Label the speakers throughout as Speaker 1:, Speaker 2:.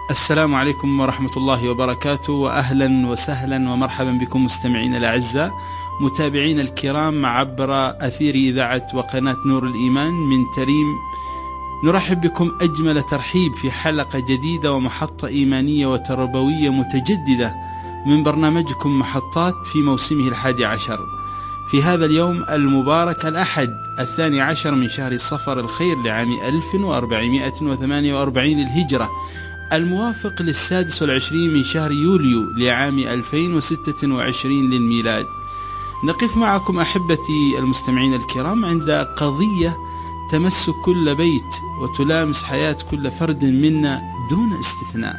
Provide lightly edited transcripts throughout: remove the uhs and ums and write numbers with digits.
Speaker 1: السلام عليكم ورحمة الله وبركاته، وأهلا وسهلا ومرحبا بكم مستمعين الأعزاء، متابعين الكرام عبر أثير إذاعة وقناة نور الإيمان من تريم. نرحب بكم أجمل ترحيب في حلقة جديدة ومحطة إيمانية وتربوية متجددة من برنامجكم محطات في موسمه 11 في هذا اليوم المبارك الأحد 12 من شهر صفر الخير لعام 1448 للهجرة، الموافق 26 من شهر يوليو لعام 2026 للميلاد. نقف معكم أحبتي المستمعين الكرام عند قضية تمس كل بيت وتلامس حياة كل فرد منا دون استثناء.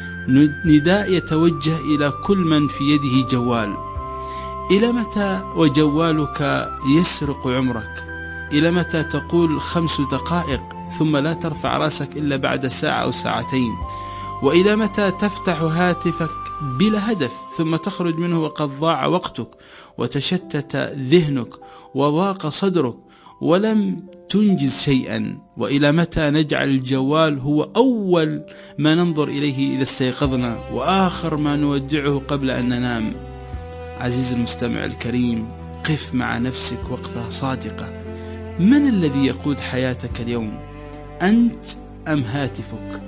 Speaker 1: نداء يتوجه إلى كل من في يده جوال. إلى متى وجوالك يسرق عمرك؟ إلى متى تقول 5 دقائق ثم لا ترفع رأسك إلا بعد ساعة أو ساعتين؟ وإلى متى تفتح هاتفك بلا هدف ثم تخرج منه وقد ضاع وقتك وتشتت ذهنك وضاق صدرك ولم تنجز شيئا؟ وإلى متى نجعل الجوال هو أول ما ننظر إليه إذا استيقظنا وآخر ما نودعه قبل أن ننام؟ عزيزي المستمع الكريم، قف مع نفسك وقفة صادقة. من الذي يقود حياتك اليوم؟ أنت أم هاتفك؟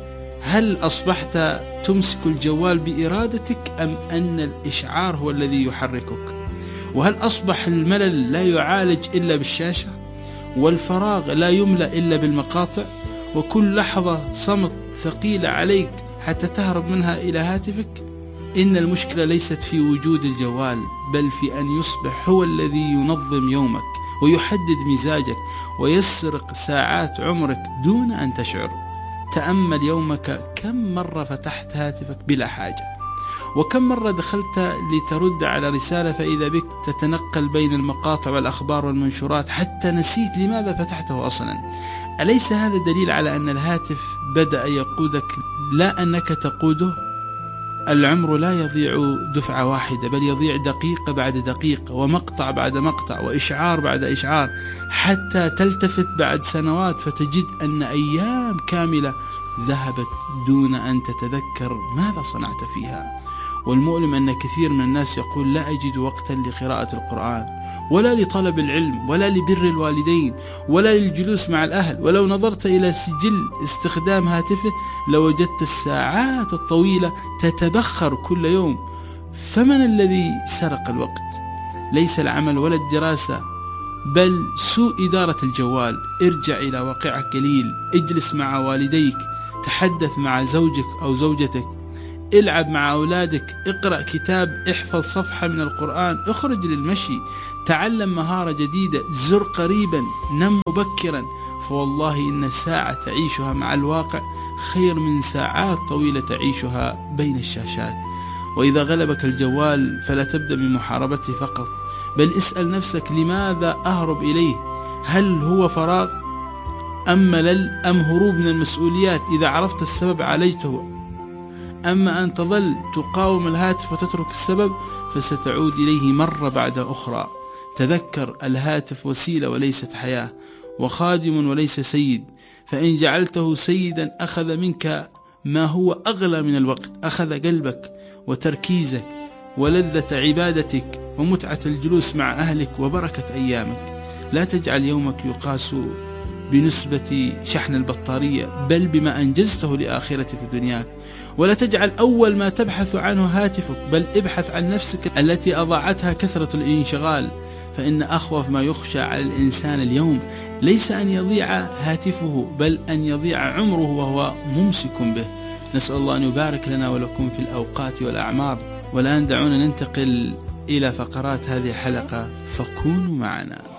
Speaker 1: هل أصبحت تمسك الجوال بإرادتك أم أن الإشعار هو الذي يحركك؟ وهل أصبح الملل لا يعالج إلا بالشاشة؟ والفراغ لا يملأ إلا بالمقاطع؟ وكل لحظة صمت ثقيلة عليك حتى تهرب منها إلى هاتفك؟ إن المشكلة ليست في وجود الجوال، بل في أن يصبح هو الذي ينظم يومك ويحدد مزاجك ويسرق ساعات عمرك دون أن تشعر. تأمل يومك، كم مرة فتحت هاتفك بلا حاجة؟ وكم مرة دخلت لترد على رسالة فإذا بك تتنقل بين المقاطع والأخبار والمنشورات حتى نسيت لماذا فتحته أصلا؟ أليس هذا دليل على أن الهاتف بدأ يقودك لا أنك تقوده؟ العمر لا يضيع دفعة واحدة، بل يضيع دقيقة بعد دقيقة ومقطع بعد مقطع وإشعار بعد إشعار، حتى تلتفت بعد سنوات فتجد أن أيام كاملة ذهبت دون أن تتذكر ماذا صنعت فيها. والمؤلم أن كثير من الناس يقول لا أجد وقتا لقراءة القرآن ولا لطلب العلم ولا لبر الوالدين ولا للجلوس مع الأهل، ولو نظرت إلى سجل استخدام هاتفه لوجدت الساعات الطويلة تتبخر كل يوم. فمن الذي سرق الوقت؟ ليس العمل ولا الدراسة، بل سوء إدارة الجوال. ارجع إلى واقعك قليل، اجلس مع والديك، تحدث مع زوجك أو زوجتك، العب مع أولادك، اقرأ كتاب، احفظ صفحة من القرآن، اخرج للمشي، تعلم مهارة جديدة، زر قريبا، نم مبكرا. فوالله إن ساعة تعيشها مع الواقع خير من ساعات طويلة تعيشها بين الشاشات. وإذا غلبك الجوال فلا تبدأ بمحاربته فقط، بل اسأل نفسك لماذا أهرب إليه؟ هل هو فراغ أم ملل أم هروب من المسؤوليات؟ إذا عرفت السبب عالجته. أما أن تظل تقاوم الهاتف وتترك السبب فستعود إليه مرة بعد أخرى. تذكر، الهاتف وسيلة وليست حياة، وخادم وليس سيد، فإن جعلته سيدا أخذ منك ما هو أغلى من الوقت، أخذ قلبك وتركيزك ولذة عبادتك ومتعة الجلوس مع أهلك وبركة أيامك. لا تجعل يومك يقاس بنسبة شحن البطارية، بل بما أنجزته لآخرتك ودنياك. ولا تجعل أول ما تبحث عنه هاتفك، بل ابحث عن نفسك التي أضاعتها كثرة الانشغال. فإن أخوف ما يخشى على الإنسان اليوم ليس أن يضيع هاتفه، بل أن يضيع عمره وهو ممسك به. نسأل الله أن يبارك لنا ولكم في الأوقات والأعمار. والآن دعونا ننتقل إلى فقرات هذه الحلقة، فكونوا معنا.